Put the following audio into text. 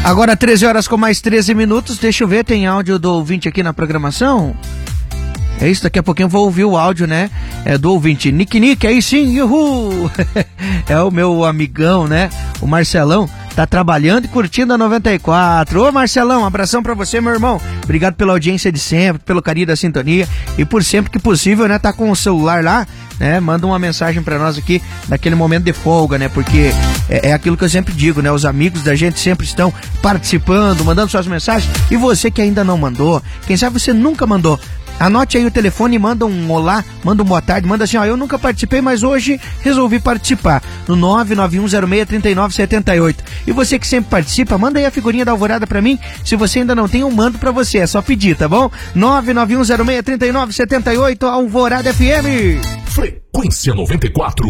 Agora 13 horas com mais 13 minutos, deixa eu ver, tem áudio do ouvinte aqui na programação? É isso, daqui a pouquinho eu vou ouvir o áudio, né? É do ouvinte. Nick, aí sim, uhul! É o meu amigão, né? O Marcelão, tá trabalhando e curtindo a 94. Ô Marcelão, um abração pra você, meu irmão. Obrigado pela audiência de sempre, pelo carinho da sintonia e por sempre que possível, né? Tá com o celular lá, né? Manda uma mensagem pra nós aqui naquele momento de folga, né? Porque é aquilo que eu sempre digo, né? Os amigos da gente sempre estão participando, mandando suas mensagens. E você que ainda não mandou, quem sabe você nunca mandou, anote aí o telefone e manda um olá, manda um boa tarde, manda assim, ó, eu nunca participei, mas hoje resolvi participar, no 991063978. E você que sempre participa, manda aí a figurinha da Alvorada pra mim, se você ainda não tem, eu mando pra você, é só pedir, tá bom? 991063978, Alvorada FM. Frequência 94.